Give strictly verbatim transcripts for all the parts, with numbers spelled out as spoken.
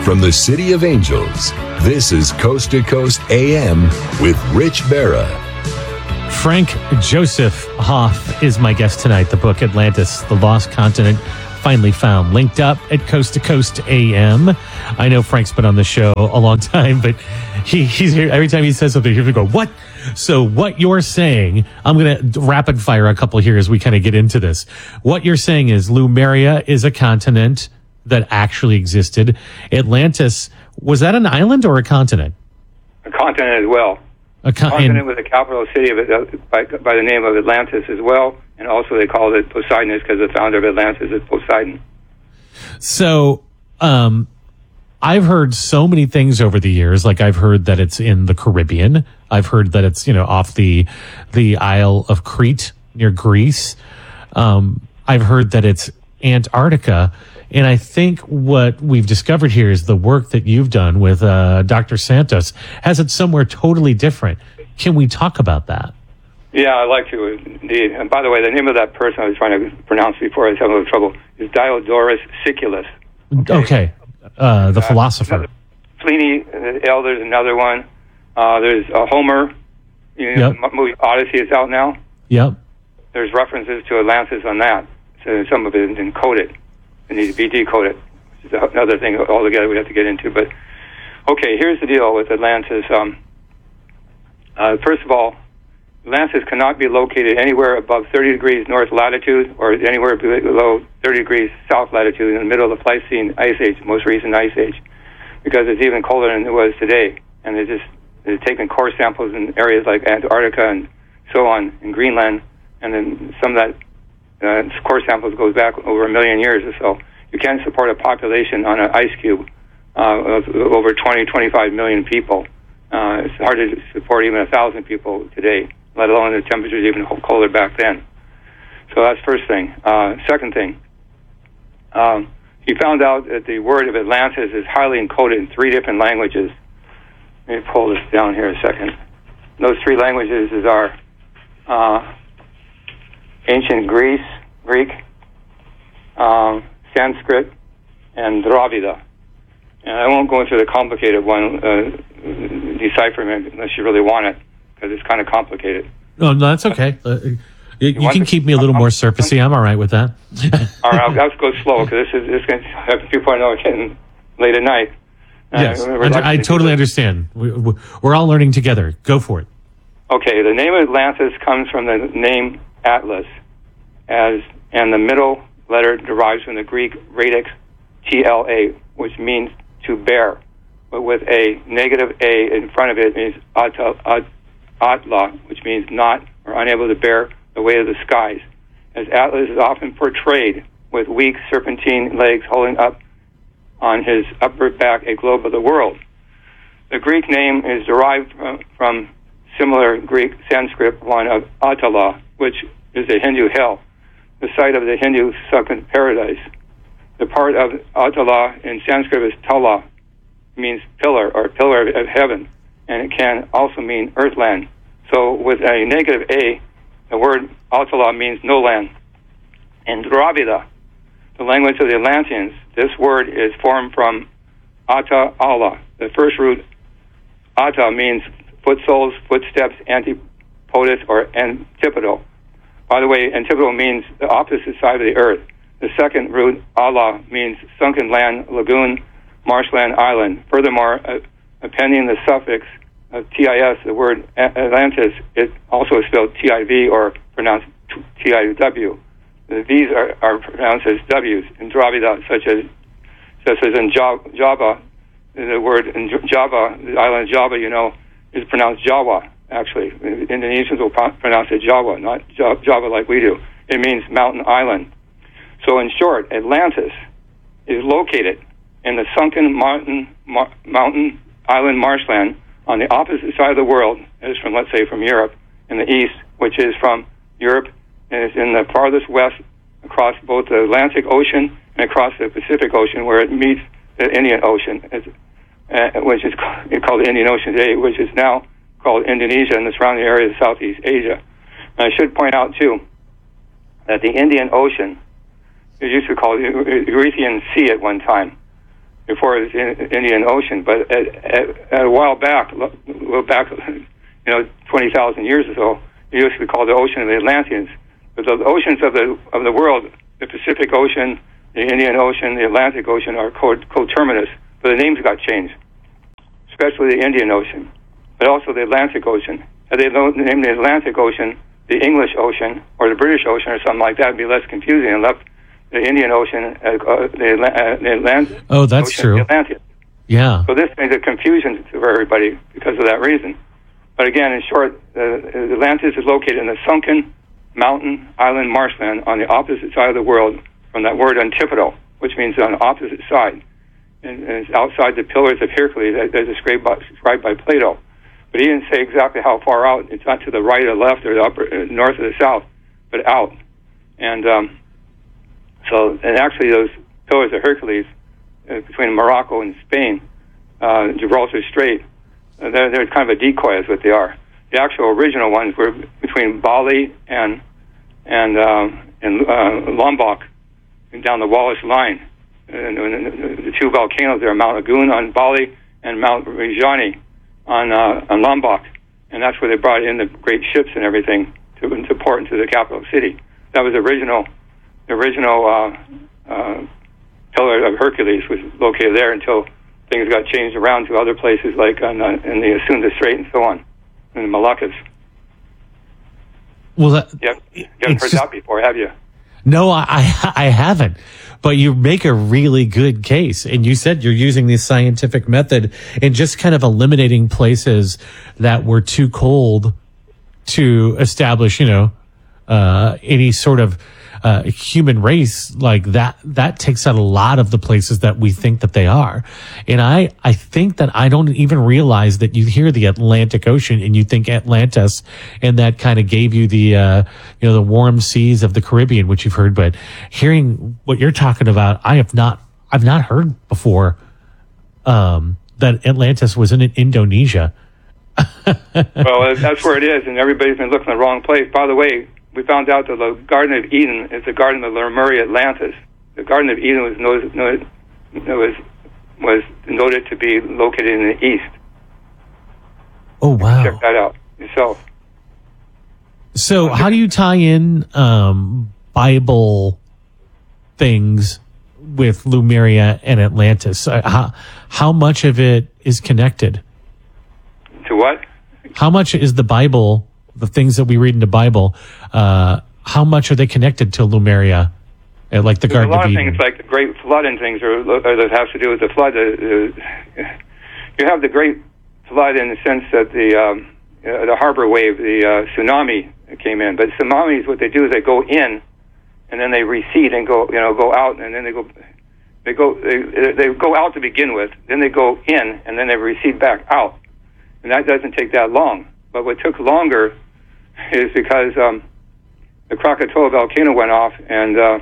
From the City of Angels, this is Coast to Coast A M with Rich Berra. Frank Joseph Hoff is my guest tonight. The book Atlantis, The Lost Continent, Finally Found, linked up at Coast to Coast A M. I know Frank's been on the show a long time, but he, he's here every time he says something. You're going to go, what? So what you're saying, I'm going to rapid fire a couple here as we kind of get into this. What you're saying is Lemuria is a continent that actually existed. Atlantis, was that an island or a continent? A continent as well. A con- continent with the capital city of it, uh, by, by the name of Atlantis as well, and also they called it Poseidon because the founder of Atlantis is Poseidon. So, um, I've heard so many things over the years. Like I've heard that it's in the Caribbean. I've heard that it's, you know, off the the Isle of Crete near Greece. Um, I've heard that it's Antarctica. And I think what we've discovered here is the work that you've done with uh, Doctor Santos has it somewhere totally different. Can we talk about that? Yeah, I'd like to, indeed. And by the way, the name of that person I was trying to pronounce before I was having a little trouble is Diodorus Siculus. Okay, okay. Uh, the uh, philosopher. Pliny the Elder is another one. Uh, there's uh, Homer. You know, yep. The movie Odyssey is out now. Yep. There's references to Atlantis on that. So some of it is encoded. It needs to be decoded, which is another thing altogether we have to get into. But, okay, here's the deal with Atlantis. Um, uh, first of all, Atlantis cannot be located anywhere above thirty degrees north latitude or anywhere below thirty degrees south latitude in the middle of the Pleistocene Ice Age, most recent Ice Age, because it's even colder than it was today. And they're just they're taking core samples in areas like Antarctica and so on, in Greenland, and then some of that Uh, core samples goes back over a million years or so. You can't support a population on an ice cube uh, of over twenty, twenty-five million people. Uh, it's hard to support even a thousand people today, let alone the temperatures even colder back then. So that's first thing. Uh, second thing, um, he found out that the word of Atlantis is highly encoded in three different languages. Let me pull this down here a second. Those three languages is our uh, ancient Greece, Greek, um, Sanskrit, and Dravida. And I won't go into the complicated one, uh, decipherment, unless you really want it, because it's kind of complicated. No, no, that's okay. Uh, you you can keep me a little more surfacey. I'm all right with that. All right, I'll, I'll go slow, because this is this going to have people I know it's getting late at night. Uh, yes, I, I totally understand. We, we're all learning together. Go for it. Okay, the name of Atlantis comes from the name Atlas, as and the middle letter derives from the Greek radix T L A, which means to bear, but with a negative A in front of it means atla, which means not or unable to bear the weight of the skies, as Atlas is often portrayed with weak serpentine legs holding up on his upper back a globe of the world. The Greek name is derived from, from similar Greek Sanskrit one of Atala, which is a Hindu hell, the site of the Hindu sunken paradise. The part of Atala in Sanskrit is Tala, means pillar or pillar of heaven, and it can also mean earthland. So with a negative A, the word Atala means no land. In Dravida, the language of the Atlanteans, this word is formed from Ata Allah. The first root, Ata, means foot soles, footsteps, antipodus, or antipodal. By the way, antipodal means the opposite side of the earth. The second root, Allah, means sunken land, lagoon, marshland, island. Furthermore, uh, appending the suffix of T I S, the word Atlantis, it also is spelled T I V or pronounced T I W. The V's are, are pronounced as W's in Dravida, such as such as in Java. The word in Java, the island of Java, you know, is pronounced Jawa. Actually, Indonesians will pronounce it Jawa, not Java like we do. It means mountain island. So in short, Atlantis is located in the sunken mountain, mar, mountain island marshland on the opposite side of the world, as from, let's say, from Europe in the east, which is from Europe, and it's in the farthest west across both the Atlantic Ocean and across the Pacific Ocean, where it meets the Indian Ocean, uh, which is called the Indian Ocean today, which is now called Indonesia and the surrounding area of Southeast Asia. And I should point out, too, that the Indian Ocean, it used to be called the Erythraean Sea at one time. before it was in, Indian Ocean. But at, at, at a while back, a little back, you know, twenty thousand years or so, it used to be called the Ocean of the Atlanteans. But the oceans of the of the world, the Pacific Ocean, the Indian Ocean, the Atlantic Ocean, are co- coterminous, but the names got changed, especially the Indian Ocean, but also the Atlantic Ocean. Had they named the Atlantic Ocean the English Ocean or the British Ocean or something like that, it'd be less confusing, and left the Indian Ocean, uh, uh, the, uh, the Atlantic. Oh, that's Ocean, true. The Atlantic. Yeah. So this makes a confusion for everybody because of that reason. But again, in short, uh, Atlantis is located in the sunken mountain island marshland on the opposite side of the world from that word antipodal, which means on the opposite side. And, and it's outside the Pillars of Hercules as described by, described by Plato. But he didn't say exactly how far out. It's not to the right or left or the upper, uh, north or the south, but out. And um, so, and actually those Pillars of Hercules uh, between Morocco and Spain, uh, Gibraltar Strait, uh, they're, they're kind of a decoy is what they are. The actual original ones were between Bali and and um, and uh, Lombok, and down the Wallace Line. And, and the, the two volcanoes there, Mount Agun on Bali and Mount Rinjani on uh, on Lombok, and that's where they brought in the great ships and everything to to port into the capital city. That was the original the original uh, uh, Pillar of Hercules was located there until things got changed around to other places like on, uh, in the Asunda Strait and so on, in the Moluccas. Well, that, you haven't, you haven't heard just, that before, have you? No, I, I haven't. But you make a really good case. And you said you're using the scientific method and just kind of eliminating places that were too cold to establish, you know, uh, any sort of uh, human race like that. That takes out a lot of the places that we think that they are. And I, I think that I don't even realize that you hear the Atlantic Ocean and you think Atlantis, and that kind of gave you the, uh, you know, the warm seas of the Caribbean, which you've heard. But hearing what you're talking about, I have not, I've not heard before, um, that Atlantis was in Indonesia. Well, that's where it is, and everybody's been looking in the wrong place. By the way, we found out that the Garden of Eden is the Garden of Lemuria Atlantis. The Garden of Eden was noted, noted, was was noted to be located in the east. Oh, wow. Check that out yourself. So how do you tie in um, Bible things with Lemuria and Atlantis? Uh, how, how much of it is connected? To what? How much is the Bible, the things that we read in the Bible, uh, how much are they connected to Lemuria, uh, like the There's Garden a lot of of Eden? things like the Great Flood and things are, are that has to do with the flood. Uh, uh, you have the Great Flood in the sense that the um, uh, the harbor wave, the uh, tsunami came in. But tsunamis, what they do is they go in, and then they recede and go, you know, go out, and then they go, they go, they, they go out to begin with. Then they go in, and then they recede back out, and that doesn't take that long. But what took longer is because um, the Krakatoa volcano went off, and uh,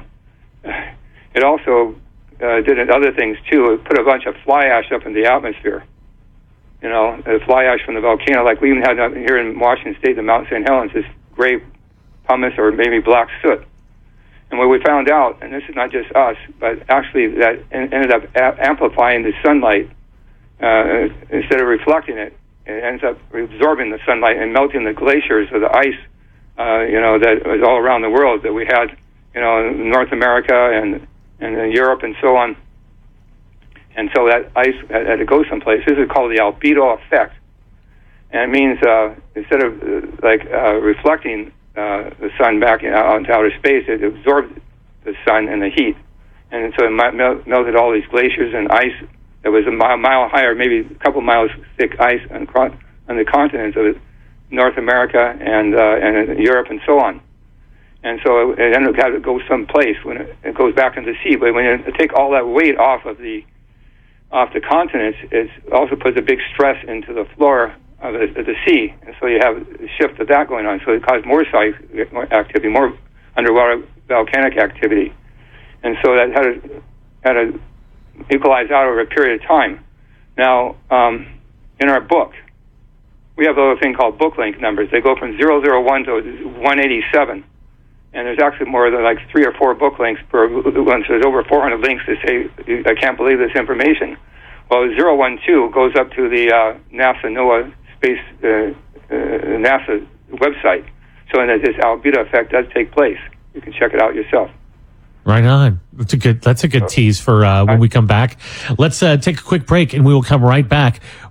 it also uh, did other things too. It put a bunch of fly ash up in the atmosphere. You know, the fly ash from the volcano, like we even had here in Washington State, the Mount Saint Helens, this gray pumice or maybe black soot. And what we found out, and this is not just us, but actually that ended up a- amplifying the sunlight uh, instead of reflecting it. It ends up absorbing the sunlight and melting the glaciers or the ice, uh, you know, that was all around the world that we had, you know, in North America and, and in Europe and so on. And so that ice had, had to go someplace. This is called the albedo effect. And it means uh, instead of uh, like uh, reflecting uh, the sun back in, out into outer space, it absorbed the sun and the heat. And so it mel- melted all these glaciers and ice that was a mile, mile higher, maybe a couple miles thick ice on, on the continents of North America and uh, and Europe and so on. And so it ended up having to go someplace when it, it goes back into the sea. But when you take all that weight off of the off the continents, it also puts a big stress into the flora of the, of the sea. And so you have a shift of that going on. So it caused more seismic activity, more underwater volcanic activity. And so that had to, had to equalize out over a period of time. Now, um, in our book, we have a little thing called book link numbers. They go from zero zero one to one eighty-seven. and there's actually more than like three or four book links per one. So there's over four hundred links to say, I can't believe this information. Well, zero one two goes up to the uh, NASA NOAA space uh, uh, NASA website, so that this albedo effect does take place. You can check it out yourself. Right on. That's a good. That's a good tease for uh, when we come back. Let's uh, take a quick break, and we will come right back